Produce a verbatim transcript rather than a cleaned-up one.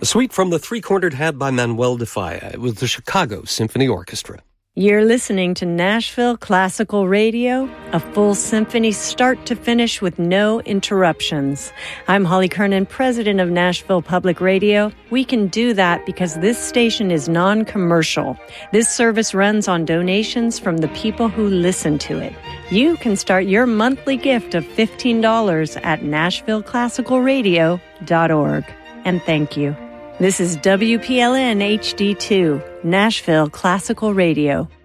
A suite from The Three-Cornered Hat by Manuel de Falla with the Chicago Symphony Orchestra. You're listening to Nashville Classical Radio, a full symphony start to finish with no interruptions. I'm Holly Kernan, president of Nashville Public Radio. We can do that because this station is non-commercial. This service runs on donations from the people who listen to it. You can start your monthly gift of fifteen dollars at nashville classical radio dot org. And thank you. This is W P L N H D two, Nashville Classical Radio.